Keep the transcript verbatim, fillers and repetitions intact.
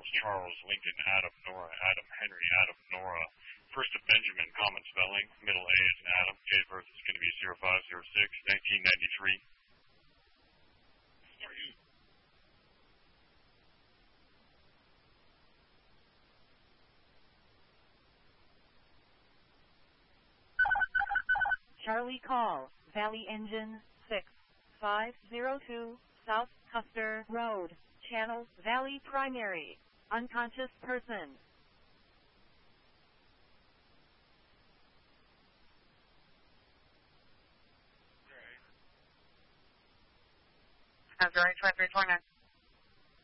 Charles, Charles, Lincoln, Adam, Nora, Adam, Henry, Adam, Nora. First of Benjamin, common spelling. Middle A is an Adam. Date of birth is going to be zero five zero six nineteen ninety-three. Charlie call, Valley Engine, six five zero two, South Custer Road, Channel, Valley Primary, unconscious person. That's right, twenty-three twenty-nine.